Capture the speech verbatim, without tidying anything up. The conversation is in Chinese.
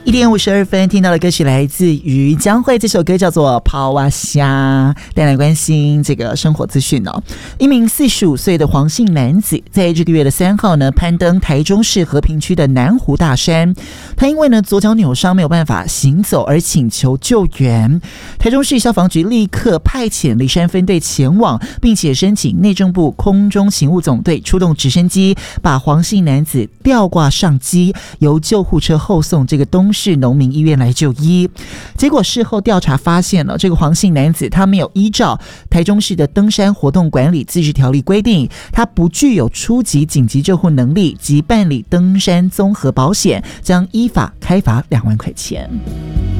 一点五十二分，听到的歌曲来自于江蕙，这首歌叫做《泡哇虾》。带来关心这个生活资讯哦。一名四十五岁的黄姓男子，在这个月的三号呢，攀登台中市和平区的南湖大山。他因为呢左脚扭伤，没有办法行走，而请求救援。台中市消防局立刻派遣离山分队前往，并且申请内政部空中勤务总队出动直升机，把黄姓男子吊挂上机，由救护车后送这个东市农民医院来就医。结果事后调查发现了，这个黄姓男子他没有依照台中市的登山活动管理自治条例规定，他不具有初级紧急救护能力及办理登山综合保险，将依法开罚两万块钱。